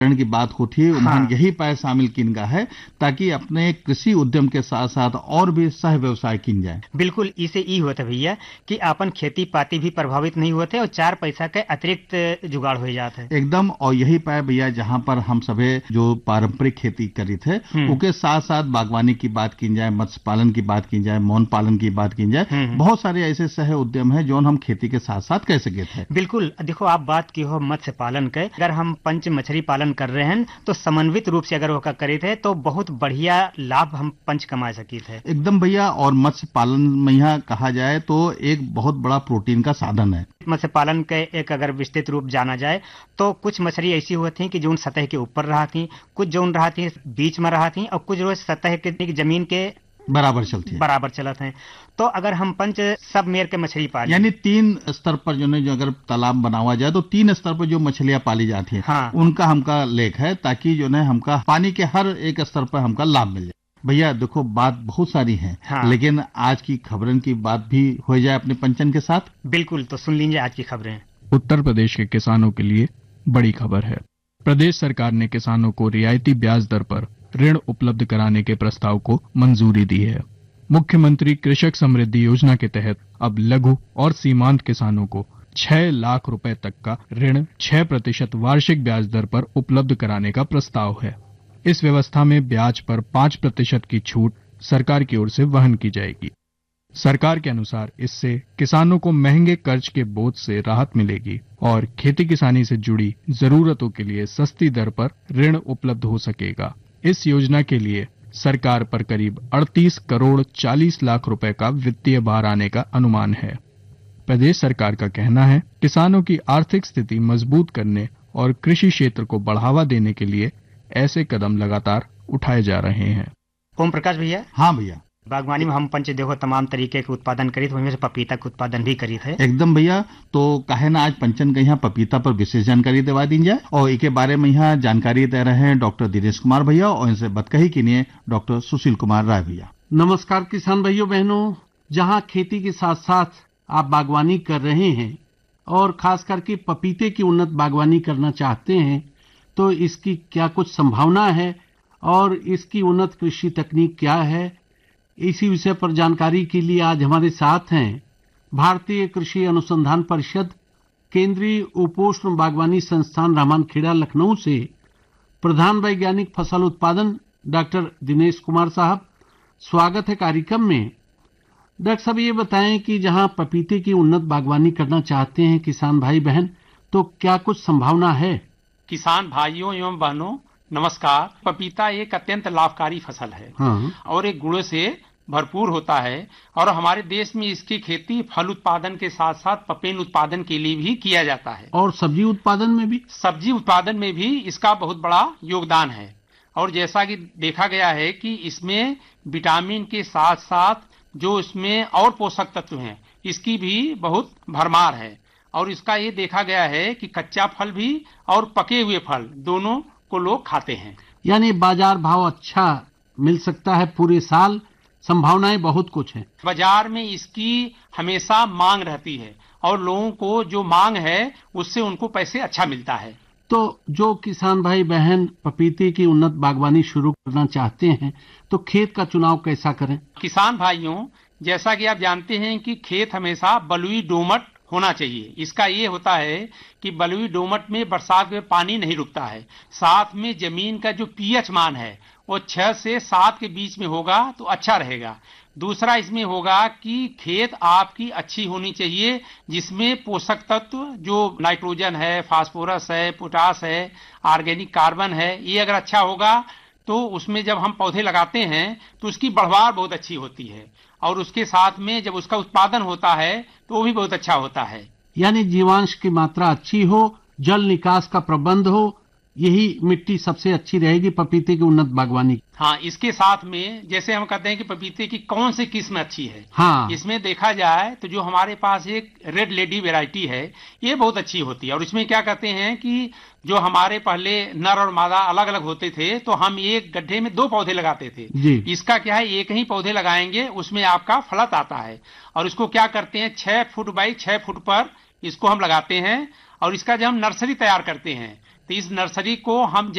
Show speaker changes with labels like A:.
A: की बात होती है, उन्हें यही उपाय शामिल किन का है ताकि अपने कृषि उद्यम के साथ साथ और भी सह व्यवसाय किन जाए।
B: बिल्कुल, इसे ई होता भैया कि अपन खेती पाती भी प्रभावित नहीं होते और 4 पैसा के अतिरिक्त जुगाड़ हो जाता है
A: एकदम। और यही पाए भैया जहां पर हम सभी जो पारंपरिक खेती करी थे उसके साथ साथ बागवानी की बात की जाए, मत्स्य पालन की बात की जाए, मौन पालन की बात की जाए, बहुत सारे ऐसे सह उद्यम है जो हम खेती के साथ साथ कर सके थे।
B: बिल्कुल, देखो आप बात की हो मत्स्य पालन के, अगर हम पंच मछली पालन कर रहे हैं तो समन्वित रूप से अगर वो करे थे तो बहुत बढ़िया लाभ हम पंच कमा सकी थे।
A: एकदम भैया। और मत्स्य पालन में यहाँ कहा जाए तो एक बहुत बड़ा प्रोटीन का साधन है।
B: मत्स्य पालन के एक अगर विस्तृत रूप जाना जाए तो कुछ मछली ऐसी होती कि जो सतह के ऊपर रहा थी, कुछ जो रहा थी बीच में रहा थी और कुछ रोज सतह के जमीन के बराबर चलत हैं। तो अगर हम पंच सब मेर के मछली पाली,
A: यानी 3 स्तर पर जो अगर तालाब बनावा जाए तो 3 स्तर पर जो मछलियां पाली जाती हैं उनका हमका लेख है ताकि जो है हमका पानी के हर एक स्तर पर हमका लाभ मिल जाए। भैया देखो बात बहुत सारी है लेकिन आज की खबरों की बात भी हो जाए अपने पंचन के साथ।
B: बिल्कुल, तो सुन लीजिए आज की खबरें।
C: उत्तर प्रदेश के किसानों के लिए बड़ी खबर है। प्रदेश सरकार ने किसानों को रियायती ब्याज दर पर ऋण उपलब्ध कराने के प्रस्ताव को मंजूरी दी है। मुख्यमंत्री कृषक समृद्धि योजना के तहत अब लघु और सीमांत किसानों को 6 लाख रुपए तक का ऋण 6% वार्षिक ब्याज दर पर उपलब्ध कराने का प्रस्ताव है। इस व्यवस्था में ब्याज पर 5% की छूट सरकार की ओर से वहन की जाएगी। सरकार के अनुसार इससे किसानों को महंगे कर्ज के बोझ से राहत मिलेगी और खेती किसानी से जुड़ी जरूरतों के लिए सस्ती दर पर ऋण उपलब्ध हो सकेगा। इस योजना के लिए सरकार पर करीब 38 करोड़ 40 लाख रुपए का वित्तीय भार आने का अनुमान है। प्रदेश सरकार का कहना है किसानों की आर्थिक स्थिति मजबूत करने और कृषि क्षेत्र को बढ़ावा देने के लिए ऐसे कदम लगातार उठाए जा रहे हैं।
B: ओम प्रकाश भैया।
A: हाँ भैया।
B: बागवानी में हम पंच देखो तमाम तरीके के उत्पादन करी थे, उनमें से पपीता का उत्पादन भी करी थे।
A: एकदम भैया। तो कहे ना आज पंचन के यहाँ पपीता पर विशेष जानकारी देवा दी जाए और इसके बारे में यहाँ जानकारी दे रहे हैं डॉक्टर दिनेश कुमार भैया और इनसे बतकही की नहीं डॉक्टर सुशील कुमार राय भैया।
D: नमस्कार किसान भाइयों बहनों, जहाँ खेती के साथ साथ आप बागवानी कर रहे हैं और खास करके पपीते की उन्नत बागवानी करना चाहते हैं तो इसकी क्या कुछ संभावना है और इसकी उन्नत कृषि तकनीक क्या है, इसी विषय पर जानकारी के लिए आज हमारे साथ हैं भारतीय कृषि अनुसंधान परिषद, केंद्रीय उपोष्ण बागवानी संस्थान रामनखेड़ा लखनऊ से प्रधान वैज्ञानिक फसल उत्पादन डॉक्टर दिनेश कुमार साहब। स्वागत है कार्यक्रम में। डॉक्टर साहब ये बताएं कि जहां पपीते की उन्नत बागवानी करना चाहते हैं किसान भाई बहन तो क्या कुछ संभावना है?
E: किसान भाइयों एवं बहनों नमस्कार। पपीता एक अत्यंत लाभकारी फसल है और एक गुणों से भरपूर होता है और हमारे देश में इसकी खेती फल उत्पादन के साथ साथ पपेन उत्पादन के लिए भी किया जाता है
D: और सब्जी उत्पादन में भी इसका बहुत बड़ा योगदान है। और जैसा कि देखा गया है कि इसमें विटामिन के साथ साथ जो इसमें और पोषक तत्व हैं इसकी भी बहुत भरमार है और इसका ये देखा गया है कि कच्चा फल भी और पके हुए फल दोनों को लोग खाते हैं। यानी बाजार भाव अच्छा मिल सकता है पूरे साल, संभावनाएं बहुत कुछ हैं।
E: बाजार में इसकी हमेशा मांग रहती है और लोगों को जो मांग है उससे उनको पैसे अच्छा मिलता है।
D: तो जो किसान भाई बहन पपीते की उन्नत बागवानी शुरू करना चाहते हैं तो खेत का चुनाव कैसा करें?
E: किसान भाइयों, जैसा कि आप जानते हैं कि खेत हमेशा बलुई दोमट होना चाहिए। इसका ये होता है कि बलुई दोमट में बरसात में पानी नहीं रुकता है, साथ में जमीन का जो पीएच मान है वो 6 से 7 के बीच में होगा तो अच्छा रहेगा। दूसरा इसमें होगा कि खेत आपकी अच्छी होनी चाहिए जिसमें पोषक तत्व जो नाइट्रोजन है, फास्फोरस है, पोटास है, ऑर्गेनिक कार्बन है, ये अगर अच्छा होगा तो उसमें जब हम पौधे लगाते हैं तो उसकी बढ़वार बहुत अच्छी होती है और उसके साथ में जब उसका उत्पादन होता है तो वो भी बहुत अच्छा होता है।
D: यानी जीवांश की मात्रा अच्छी हो, जल निकास का प्रबंध हो, यही मिट्टी सबसे अच्छी रहेगी पपीते की उन्नत बागवानी।
E: हाँ, इसके साथ में जैसे हम कहते हैं कि पपीते की कौन सी किस्म अच्छी है, इसमें देखा जाए तो जो हमारे पास एक रेड लेडी वैरायटी है ये बहुत अच्छी होती है और इसमें क्या कहते हैं कि जो हमारे पहले नर और मादा अलग अलग होते थे तो हम एक गड्ढे में 2 पौधे लगाते थे। इसका क्या है, एक ही पौधे लगाएंगे उसमें आपका फलत आता है और इसको क्या करते हैं 6 फुट बाई 6 फुट पर इसको हम लगाते हैं और इसका जब हम नर्सरी तैयार करते हैं तो इस नर्सरी को हम